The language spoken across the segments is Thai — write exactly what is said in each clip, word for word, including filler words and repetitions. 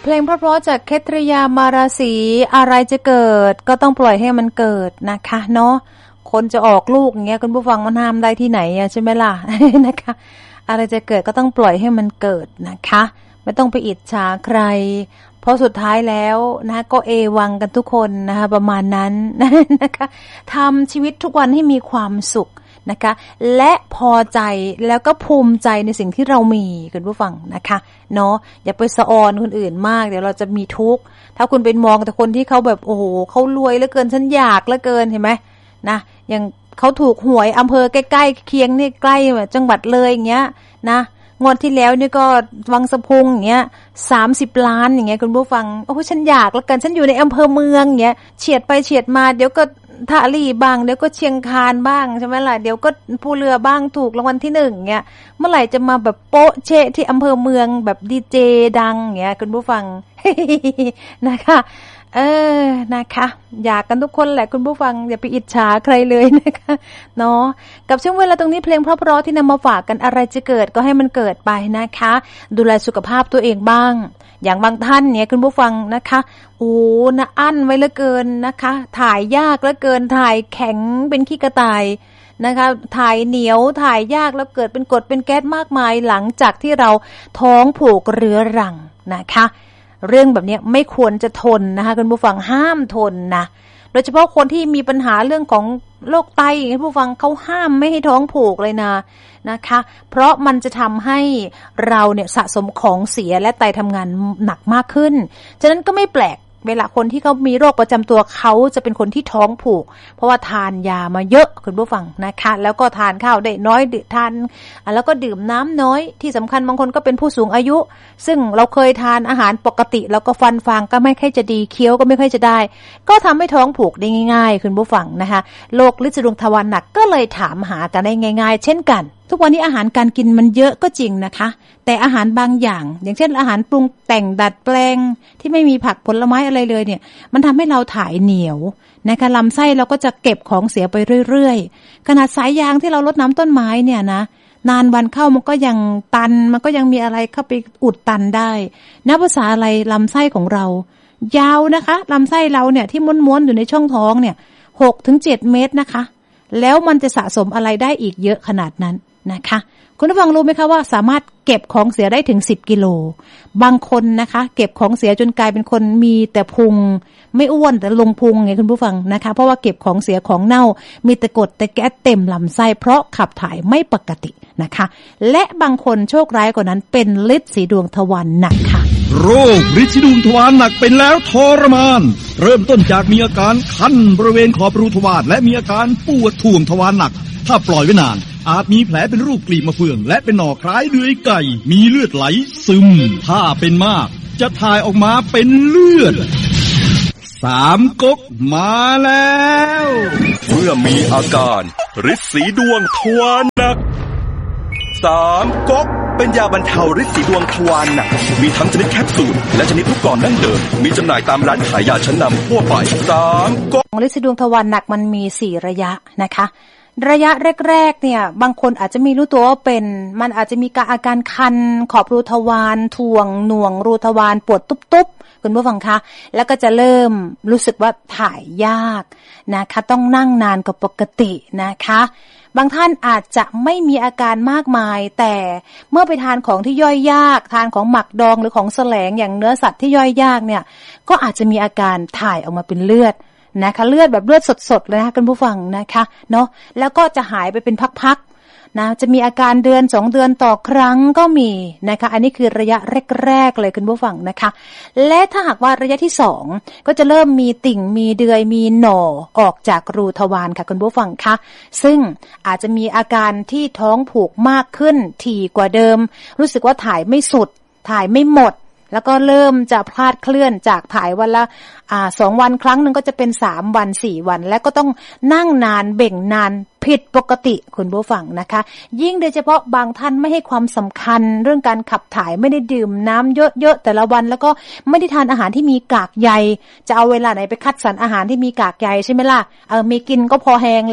เพลงเพราะๆจากเคทริยามาราศีอะไรจะเกิดก็ต้องปล่อยให้มันเกิดนะคะเนาะคนจะออกลูกอย่างเงี้ยคุณผู้ฟังมันห้ามได้ที่ไหนอะใช่ไหมล่ะ นะคะอะไรจะเกิดก็ต้องปล่อยให้มันเกิดนะคะไม่ต้องไปอิจฉาใครเพราะสุดท้ายแล้วนะก็เอวังกันทุกคนนะคะประมาณนั้นนะคะทำชีวิตทุกวันให้มีความสุขนะคะและพอใจแล้วก็ภูมิใจในสิ่งที่เรามีคุณผู้ฟังนะคะเนาะอย่าไปสะออนคนอื่นมากเดี๋ยวเราจะมีทุกข์ถ้าคุณเป็นมองแต่คนที่เขาแบบโอ้โหเขารวยเหลือเกินฉันอยากเหลือเกินเห็นไหมนะอย่างเขาถูกหวยอำเภอใกล้ๆเคียงนี่ใกล้จังหวัดเลยอย่างเงี้ยนะงวดที่แล้วนี่ก็วังสะพุงอย่างเงี้ยสามสิบล้านอย่างเงี้ยคุณผู้ฟังโอ้ฉันอยากแล้วกันฉันอยู่ในอำเภอเมืองอย่างเงี้ยเฉียดไปเฉียดมาเดี๋ยวก็ท่าลี่บ้างเดี๋ยวก็เชียงคานบ้างใช่ไหมล่ะเดี๋ยวก็ภูเรือบ้างถูกรางวัลที่หนึ่งเงี้ยเมื่อไหร่จะมาแบบโป๊ะเชะที่อำเภอเมืองแบบดีเจดังเงี้ยคุณผู้ฟัง นะคะเออนะคะอยากกันทุกคนแหละคุณผู้ฟังอย่าไปอิจฉาใครเลยนะคะเนาะกับช่วงเวลาตรงนี้เพลงเพราะๆที่นำมาฝากกันอะไรจะเกิดก็ให้มันเกิดไปนะคะดูแลสุขภาพตัวเองบ้างอย่างบางท่านเนี่ยคุณผู้ฟังนะคะโอ้นะอั้นไว้เหลือเกินนะคะถ่ายยากเหลือเกินถ่ายแข็งเป็นขี้กระต่ายนะคะถ่ายเหนียวถ่ายยากแล้วเกิดเป็นกรดเป็นแก๊สมากมายหลังจากที่เราท้องผูกเรื้อรังนะคะเรื่องแบบนี้ไม่ควรจะทนนะคะคุณผู้ฟังห้ามทนนะโดยเฉพาะคนที่มีปัญหาเรื่องของโรคไตคุณผู้ฟังเขาห้ามไม่ให้ท้องผูกเลยนะนะคะเพราะมันจะทำให้เราเนี่ยสะสมของเสียและไตทำงานหนักมากขึ้นฉะนั้นก็ไม่แปลกเวลาคนที่เขามีโรคประจำตัวเขาจะเป็นคนที่ท้องผูกเพราะว่าทานยามาเยอะคุณผู้ฟังนะคะแล้วก็ทานข้าวได้น้อยทานแล้วก็ดื่มน้ำน้อยที่สำคัญบางคนก็เป็นผู้สูงอายุซึ่งเราเคยทานอาหารปกติแล้วก็ฟันฟางก็ไม่ค่อยจะดีเคี้ยวก็ไม่ค่อยจะได้ก็ทำให้ท้องผูกได้ง่ายๆคุณผู้ฟังนะคะโรคลิ้นดวงทวารหนักก็เลยถามหากันได้ง่ายๆเช่นกันทุกวันนี้อาหารการกินมันเยอะก็จริงนะคะแต่อาหารบางอย่างอย่างเช่นอาหารปรุงแต่งดัดแปลงที่ไม่มีผักผลไม้อะไรเลยเนี่ยมันทำให้เราถ่ายเหนียวนะคะลำไส้เราก็จะเก็บของเสียไปเรื่อยๆขนาดสายยางที่เรารดน้ำต้นไม้เนี่ยนะนานวันเข้ามันก็ยังตันมันก็ยังมีอะไรเข้าไปอุดตันได้นับภาษาอะไรลำไส้ของเรายาวนะคะลำไส้เราเนี่ยที่ม้วนๆอยู่ในช่องท้องเนี่ย หกถึงเจ็ด เมตรนะคะแล้วมันจะสะสมอะไรได้อีกเยอะขนาดนั้นนะคะคุณผู้ฟังรู้ไหมคะว่าสามารถเก็บของเสียได้ถึงสิบกิโลบางคนนะคะเก็บของเสียจนกลายเป็นคนมีแต่พุงไม่อ้วนแต่ลงพุงไงคุณผู้ฟังนะคะเพราะว่าเก็บของเสียของเน่ามีแต่กรดแต่แก๊สเต็มลำไส้เพราะขับถ่ายไม่ปกตินะคะและบางคนโชคร้ายกว่านั้นเป็นฤทธิ์สีดวงทวารหนักค่ะโรคฤทธิ์สีดวงทวารหนักเป็นแล้วทรมานเริ่มต้นจากมีอาการคันบริเวณขอบรูทวารและมีอาการปวดท่วมทวารหนักถ้าปล่อยไว้นานอาจมีแผลเป็นรูปกลีบมะเฟืองและเป็นหน่อคล้ายเลื่อยไก่มีเลือดไหลซึมถ้าเป็นมากจะถ่ายออกมาเป็นเลือดสามก๊กมาแล้วเมื่อมีอาการฤทธิ์สีดวงทวารหนักสามก๊กเป็นยาบรรเทาฤทธิ์สีดวงทวารหนักมีทั้งชนิดแคปซูลและชนิดลูกกลอนดั้งเดิมมีจำหน่ายตามร้านขายยาชั้นนำทั่วไปสามก๊กฤทธิ์สีดวงทวารหนักมันมีสี่ระยะนะคะระยะแรกๆเนี่ยบางคนอาจจะไม่รู้ตัวว่าเป็นมันอาจจะมีการอาการคันขอบรูทวารถ่วงหน่วงรูทวารปวดตุ๊บๆคุณผู้ฟังคะแล้วก็จะเริ่มรู้สึกว่าถ่ายยากนะคะต้องนั่งนานกว่าปกตินะคะบางท่านอาจจะไม่มีอาการมากมายแต่เมื่อไปทานของที่ย่อยยากทานของหมักดองหรือของแสลงอย่างเนื้อสัตว์ที่ย่อยยากเนี่ยก็อาจจะมีอาการถ่ายออกมาเป็นเลือดนะคะเลือดแบบเลือดสดๆเลยนะคะคุณผู้ฟังนะคะเนาะแล้วก็จะหายไปเป็นพักๆนะจะมีอาการเดือนสองเดือนต่อครั้งก็มีนะคะอันนี้คือระยะแรกๆเลยคุณผู้ฟังนะคะและถ้าหากว่าระยะที่สองก็จะเริ่มมีติ่งมีเดือยมีหน่อออกจากรูทวารค่ะคุณผู้ฟังคะซึ่งอาจจะมีอาการที่ท้องผูกมากขึ้นถี่กว่าเดิมรู้สึกว่าถ่ายไม่สุดถ่ายไม่หมดแล้วก็เริ่มจะพลาดเคลื่อนจากถ่ายวันละอ่าสองวันครั้งนึงก็จะเป็นสามวันสี่วันแล้วก็ต้องนั่งนานเบ่งนานผิดปกติคุณผู้ฟังนะคะยิ่งโดยเฉพาะบางท่านไม่ให้ความสำคัญเรื่องการขับถ่ายไม่ได้ดื่มน้ำเยอะๆแต่ละวันแล้วก็ไม่ได้ทานอาหารที่มีกากใยจะเอาเวลาไหนไปคัดสรรอาหารที่มีกากใยใช่ไหมล่ะเออมีกินก็พอแห้งแล้ว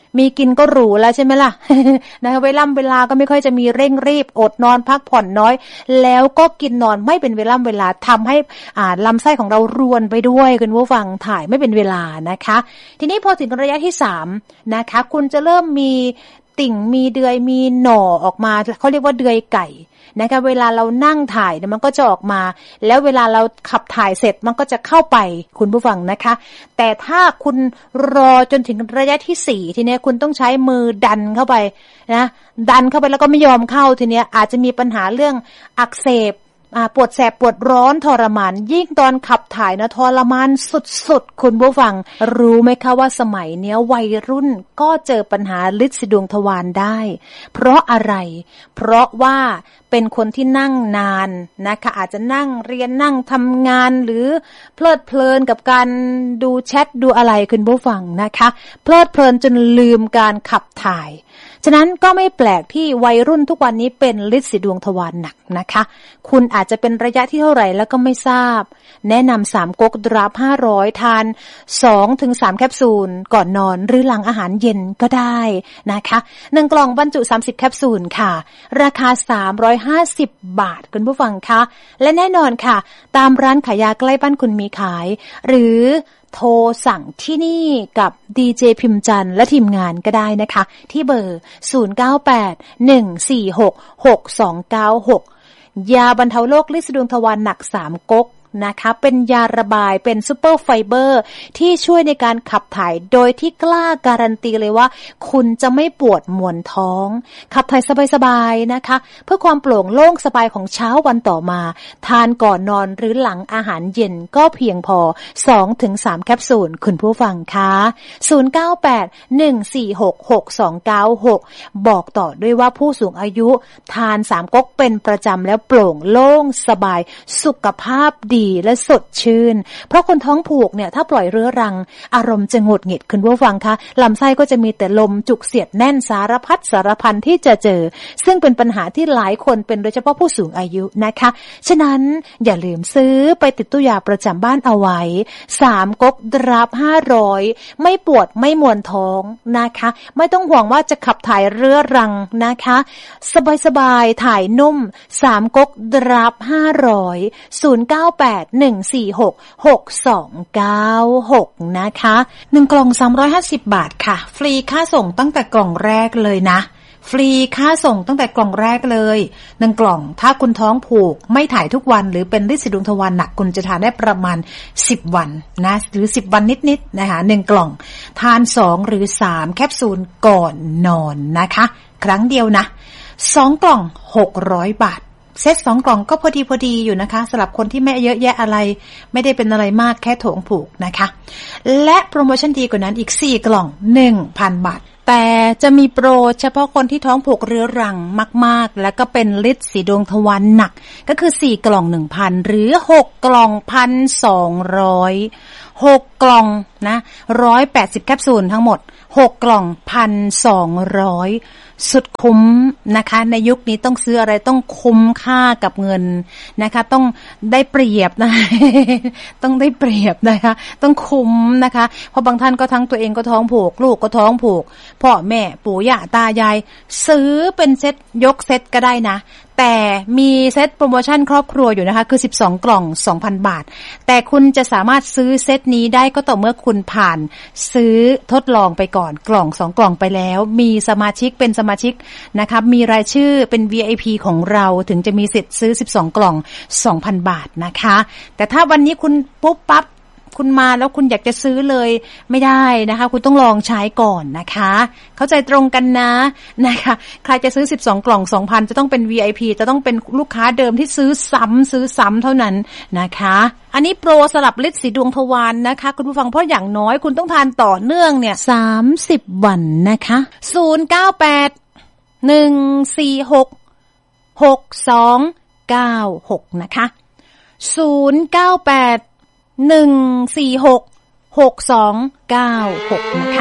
มีกินก็หรูแล้วใช่ไหมล่ะ นะคะเวลาเวลาก็ไม่ค่อยจะมีเร่งรีบอดนอนพักผ่อนน้อยแล้วก็กินนอนไม่เป็นเวลาเวลาทำให้อ่าลำไส้ของเรารวนไปด้วยคุณผู้ฟังถ่ายไม่เป็นเวลานะคะทีนี้พอถึงระยะที่สามนะคะคุณจะเริ่มมีติ่งมีเดือยมีหน่อออกมาเขาเรียกว่าเดือยไก่นะคะเวลาเรานั่งถ่ายเนี่ยมันก็จะออกมาแล้วเวลาเราขับถ่ายเสร็จมันก็จะเข้าไปคุณผู้ฟังนะคะแต่ถ้าคุณรอจนถึงระยะที่สี่ทีเนี้ยคุณต้องใช้มือดันเข้าไปนะดันเข้าไปแล้วก็ไม่ยอมเข้าทีเนี้ยอาจจะมีปัญหาเรื่องอักเสบปวดแสบปวดร้อนทรมานยิ่งตอนขับถ่ายนะทรมานสุดๆคุณผู้ฟังรู้ไหมคะว่าสมัยเนี้ยวัยรุ่นก็เจอปัญหาลินสีดวงทวารได้เพราะอะไรเพราะว่าเป็นคนที่นั่งนานนะคะอาจจะนั่งเรียนนั่งทำงานหรือเพลิดเพลินกับการดูแชทดูอะไรคุณผู้ฟังนะคะเพลิดเพลินจนลืมการขับถ่ายฉะนั้นก็ไม่แปลกที่วัยรุ่นทุกวันนี้เป็นลินสีดวงทวารหนักนะคะคุณอาจจะเป็นระยะที่เท่าไหร่แล้วก็ไม่ทราบแนะนำสามก๊กดราฟห้าร้อยทาน สองถึงสาม แคปซูลก่อนนอนหรือหลังอาหารเย็นก็ได้นะคะหนึ่งกล่องบรรจุสามสิบแคปซูลค่ะราคาสามร้อยห้าสิบบาทคุณผู้ฟังคะและแน่นอนค่ะตามร้านขายยาใกล้บ้านคุณมีขายหรือโทรสั่งที่นี่กับดีเจพิมพ์จันทร์และทีมงานก็ได้นะคะที่เบอร์ศูนย์ เก้า แปด หนึ่ง สี่ หก หก สอง เก้า หกยาบรรเทาโรคลินสีดวงทวารหนักสามก๊กนะคะเป็นยาระบายเป็นซุปเปอร์ไฟเบอร์ที่ช่วยในการขับถ่ายโดยที่กล้าการันตีเลยว่าคุณจะไม่ปวดมวนท้องขับถ่ายสบายๆนะคะเพื่อความโปร่งโล่งสบายของเช้าวันต่อมาทานก่อนนอนหรือหลังอาหารเย็นก็เพียงพอ สองถึงสาม แคปซูลคุณผู้ฟังคะศูนย์ เก้า แปด หนึ่ง สี่ หก หก สอง เก้า หกบอกต่อด้วยว่าผู้สูงอายุทานสามก๊กเป็นประจำแล้วโปร่งโล่งสบายสุขภาพดีและสดชื่นเพราะคนท้องผูกเนี่ยถ้าปล่อยเรื้อรังอารมณ์จะหงุดหงิดคุณผู้ฟังคะลำไส้ก็จะมีแต่ลมจุกเสียดแน่นสารพัดสารพันที่จะเจอซึ่งเป็นปัญหาที่หลายคนเป็นโดยเฉพาะผู้สูงอายุนะคะฉะนั้นอย่าลืมซื้อไปติดตู้ยาประจำบ้านเอาไว้สามก๊กดราฟห้าร้อยไม่ปวดไม่มวนท้องนะคะไม่ต้องห่วงว่าจะขับถ่ายเรื้อรังนะคะสบายๆถ่ายนุ่มสามก๊กดราฟห้าร้อย ศูนย์ เก้า แปด หนึ่ง สี่ หก หก สอง เก้า หกนะคะหนึ่งกล่องสามร้อยห้าสิบบาทค่ะฟรีค่าส่งตั้งแต่กล่องแรกเลยนะฟรีค่าส่งตั้งแต่กล่องแรกเลยหนึ่งกล่องถ้าคุณท้องผูกไม่ถ่ายทุกวันหรือเป็นลินสีดวงทวารหนักคุณจะทานได้ประมาณสิบวันนะหรือสิบวันนิดๆนะคะหนึ่งกล่องทานสองหรือสามแคปซูลก่อนนอนนะคะครั้งเดียวนะสองกล่องหกร้อยบาทเซตสองกล่องก็พอดีพอดีอยู่นะคะสำหรับคนที่ไม่เยอะแยะอะไรไม่ได้เป็นอะไรมากแค่ท้องผูกนะคะและโปรโมชั่นดีกว่านั้นอีกสี่กล่อง หนึ่งพัน บาทแต่จะมีโปรเฉพาะคนที่ท้องผูกเรื้อรังมากๆแล้วก็เป็นลินสีดวงทวารหนักก็คือสี่กล่อง หนึ่งพัน หรือหกกล่อง หนึ่งพันสองร้อย หกกล่องนะหนึ่งร้อยแปดสิบแคปซูลทั้งหมดหกกล่อง หนึ่งพันสองร้อยสุดคุ้มนะคะในยุคนี้ต้องซื้ออะไรต้องคุ้มค่ากับเงินนะคะต้องได้เปรียบนะต้องได้เปรียบนะคะต้องคุ้มนะคะเพราะบางท่านก็ทั้งตัวเองก็ท้องผูกลูกก็ท้องผูกพ่อแม่ปู่ย่าตายายซื้อเป็นเซ็ตยกเซ็ตก็ได้นะแต่มีเซ็ตโปรโมชั่นครอบครัวอยู่นะคะคือสิบสองกล่อง สองพัน บาทแต่คุณจะสามารถซื้อเซ็ตนี้ได้ก็ต่อเมื่อคุณผ่านซื้อทดลองไปก่อนกล่องสองกล่องไปแล้วมีสมาชิกเป็นสมาชิกนะคะมีรายชื่อเป็น วี ไอ พี ของเราถึงจะมีสิทธิ์ซื้อสิบสองกล่อง สองพัน บาทนะคะแต่ถ้าวันนี้คุณปุ๊บปั๊บคุณมาแล้วคุณอยากจะซื้อเลยไม่ได้นะคะคุณต้องลองใช้ก่อนนะคะเข้าใจตรงกันนะนะคะใครจะซื้อสิบสองกล่อง สองพัน จะต้องเป็น วี ไอ พี จะต้องเป็นลูกค้าเดิมที่ซื้อซ้ำซื้อซ้ำเท่านั้นนะคะอันนี้โปรสลับลินสีดวงทวารนะคะคุณผู้ฟังเพราะอย่างน้อยคุณต้องทานต่อเนื่องเนี่ยสามสิบวันนะคะศูนย์ เก้า แปด หนึ่ง สี่ หก หก สอง เก้า หกนะคะศูนย์ เก้า แปดหนึ่ง สี่ หก หก สอง เก้า หกนะคะ